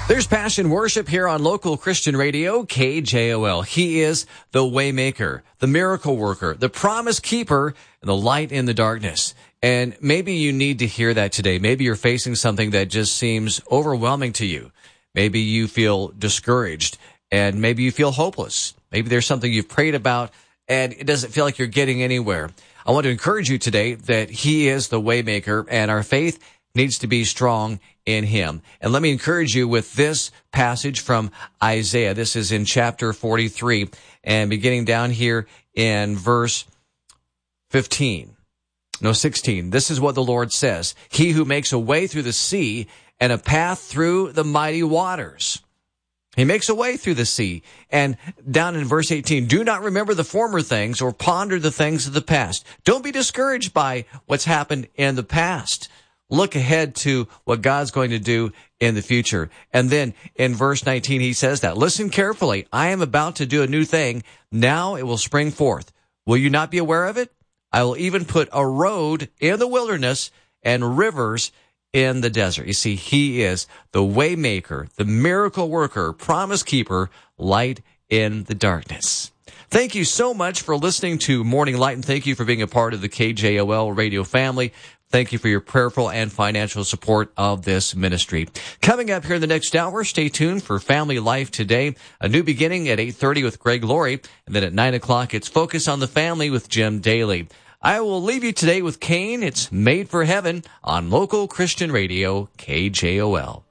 There's Passion Worship here on local Christian radio, KJOL. He is the Waymaker, the Miracle Worker, the Promise Keeper, and the Light in the Darkness. And maybe you need to hear that today. Maybe you're facing something that just seems overwhelming to you. Maybe you feel discouraged, and maybe you feel hopeless. Maybe there's something you've prayed about, and it doesn't feel like you're getting anywhere. I want to encourage you today that He is the Waymaker, and our faith needs to be strong in Him. And let me encourage you with this passage from Isaiah. This is in chapter 43, and beginning down here in verse 16. This is what the Lord says. He who makes a way through the sea and a path through the mighty waters. He makes a way through the sea. And down in verse 18, do not remember the former things or ponder the things of the past. Don't be discouraged by what's happened in the past. Look ahead to what God's going to do in the future. And then in verse 19, he says that, listen carefully. I am about to do a new thing. Now it will spring forth. Will you not be aware of it? I will even put a road in the wilderness and rivers in the desert. You see, He is the Waymaker, the Miracle Worker, Promise Keeper, Light in the Darkness. Thank you so much for listening to Morning Light, and thank you for being a part of the KJOL radio family. Thank you for your prayerful and financial support of this ministry. Coming up here in the next hour, stay tuned for Family Life Today, a new beginning at 8:30 with Greg Laurie, and then at 9 o'clock, it's Focus on the Family with Jim Daly. I will leave you today with Cain. It's Made for Heaven on local Christian radio, KJOL.